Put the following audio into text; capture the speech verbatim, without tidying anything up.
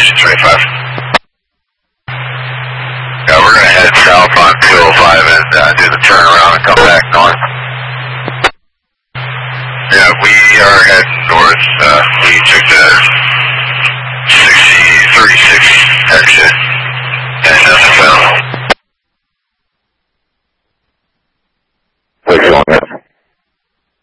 Station twenty-five. Yeah, we're going to head south on two oh five and uh, do the turnaround and come back north. Yeah, we are heading north. Uh, we took the sixty thirty-six exit.